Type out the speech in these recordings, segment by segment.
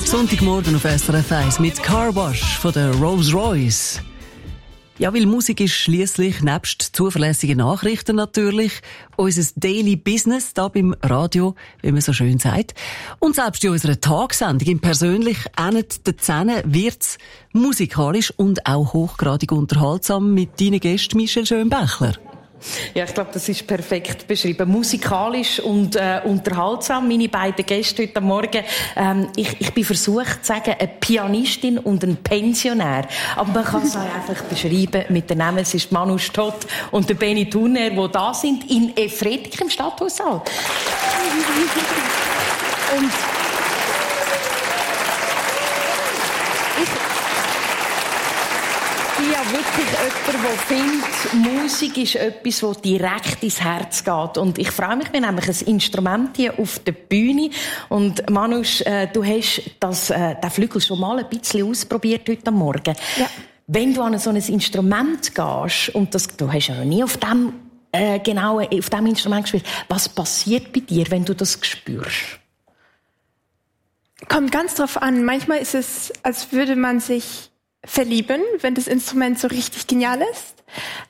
Sonntagmorgen auf SRF 1 mit Car Wash von der Rolls-Royce. Ja, weil Musik ist schliesslich nebst zuverlässigen Nachrichten natürlich unser Daily Business da beim Radio, wie man so schön sagt. Und selbst in unserer Tagsendung im Persönlich endet der Zähne wird's musikalisch und auch hochgradig unterhaltsam mit deinen Gästen Michel Schönbächler. Ja, ich glaube, das ist perfekt beschrieben. Musikalisch und unterhaltsam. Meine beiden Gäste heute Morgen. Ich bin versucht zu sagen, eine Pianistin und ein Pensionär. Aber man kann es auch einfach beschreiben mit den Namen. Es ist Manu Stott und der Benny Turner, die da sind in Efretik im Stadthaussaal. Und ja, wirklich jemand, der findet, Musik ist etwas, das direkt ins Herz geht. Und ich freue mich, wir haben nämlich ein Instrument hier auf der Bühne. Und Manus, du hast den Flügel schon mal ein bisschen ausprobiert heute Morgen. Ja. Wenn du an so ein Instrument gehst, und du hast ja noch nie auf dem auf dem Instrument gespielt, was passiert bei dir, wenn du das spürst? Kommt ganz drauf an. Manchmal ist es, als würde man sich verlieben, wenn das Instrument so richtig genial ist.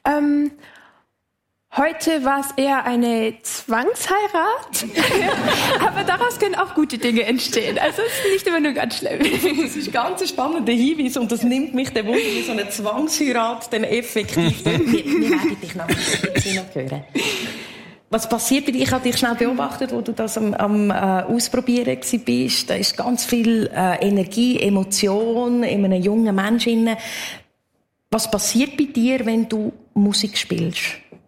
Heute war es eher eine Zwangsheirat, aber daraus können auch gute Dinge entstehen. Also es ist nicht immer nur ganz schlimm. Das ist ein ganz spannender Hinweis und das nimmt mich der Wunder, wie so eine Zwangsheirat dann effektiv wird. Wir werden dich noch hören. Was passiert bei dir? Ich habe dich schnell beobachtet, wo du das am Ausprobieren warst. Da ist ganz viel Energie, Emotion in einem jungen Menschen. Was passiert bei dir, wenn du Musik spielst?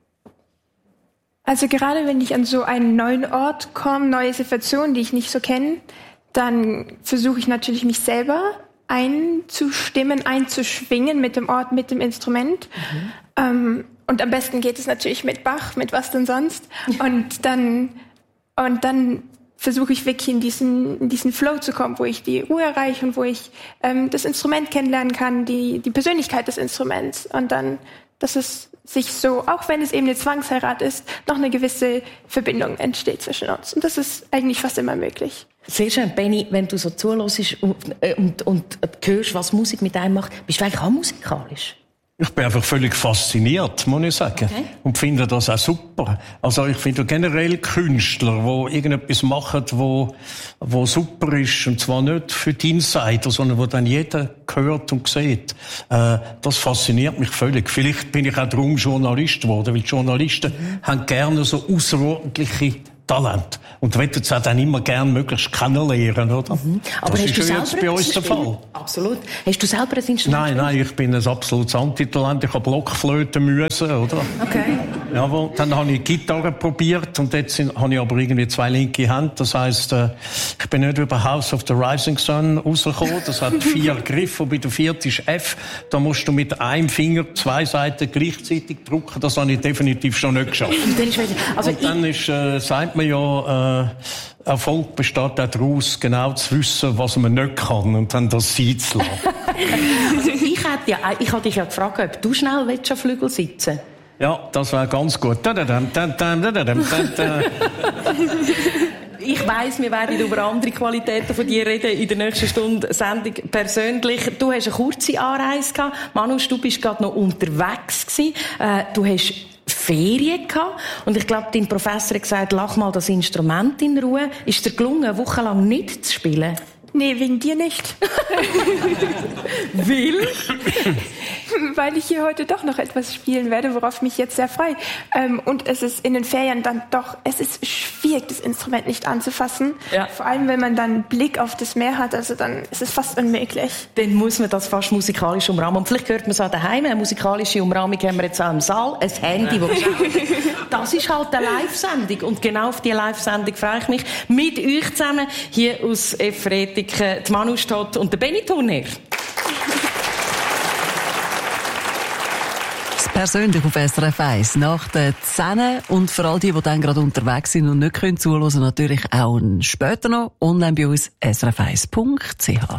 Also gerade wenn ich an so einen neuen Ort komme, neue Situationen, die ich nicht so kenne, dann versuche ich natürlich mich selber einzustimmen, einzuschwingen mit dem Ort, mit dem Instrument. Und am besten geht es natürlich mit Bach, mit was denn sonst. Und dann versuche ich wirklich in diesen Flow zu kommen, wo ich die Ruhe erreiche und wo ich das Instrument kennenlernen kann, die Persönlichkeit des Instruments. Und dann, dass es sich so, auch wenn es eben eine Zwangsheirat ist, noch eine gewisse Verbindung entsteht zwischen uns. Und das ist eigentlich fast immer möglich. Sehr schön. Benni, wenn du so zuhörst und hörst, was Musik mit einem macht, bist du eigentlich auch musikalisch? Ich bin einfach völlig fasziniert, muss ich sagen. Okay. Und finde das auch super. Also ich finde generell Künstler, die irgendetwas machen, wo super ist, und zwar nicht für die Insider, sondern wo dann jeder hört und sieht. Das fasziniert mich völlig. Vielleicht bin ich auch darum Journalist geworden, weil die Journalisten haben gerne so außerordentliche Talent. Und wollen es auch dann immer gerne möglichst kennenlernen, oder? Aber das hast ist du ja selber jetzt bei uns der Fall. Absolut. Hast du selber ein Instrument? Nein, ich bin ein absolutes Antitalent. Ich habe Blockflöte müssen, oder? Okay. Jawohl. Dann habe ich Gitarre probiert und jetzt habe ich aber irgendwie 2 linke Hände. Das heisst, ich bin nicht über House of the Rising Sun rausgekommen. Das hat 4 Griffe und bei der 4. ist F. Da musst du mit einem Finger 2 Seiten gleichzeitig drücken. Das habe ich definitiv schon nicht geschafft. Und dann ist, sagt man ja, Erfolg besteht auch daraus, genau zu wissen, was man nicht kann und dann das sein zu lassen. Ich habe dich ja gefragt, ob du schnell am Flügel sitzen willst. Ja, das wäre ganz gut. Ich weiss, wir werden über andere Qualitäten von dir reden in der nächsten Stunde Sendung persönlich. Du hast eine kurze Anreise gehabt. Manus, du bist gerade noch unterwegs gewesen. Du hast Ferien gehabt. Und ich glaube, dein Professor hat gesagt, lach mal das Instrument in Ruhe. Ist dir gelungen, eine Woche lang nicht zu spielen? Nee, wegen dir nicht. Will? Weil ich hier heute doch noch etwas spielen werde, worauf mich jetzt sehr freue. Und es ist in den Ferien dann doch, es ist schwierig, das Instrument nicht anzufassen. Ja. Vor allem, wenn man dann Blick auf das Meer hat, also dann ist es fast unmöglich. Dann muss man das fast musikalisch umrahmen. Und vielleicht hört man es auch daheim. Eine musikalische Umrahmung haben wir jetzt auch im Saal. Ein Handy, das ist halt eine Live-Sendung. Und genau auf diese Live-Sendung freue ich mich. Mit euch zusammen hier aus Efretik, die Manu Stott und der Benny Turner. Persönlich auf SRF 1 nach den 10 und für all die dann gerade unterwegs sind und nicht zuhören können, natürlich auch später noch online bei uns srf1.ch.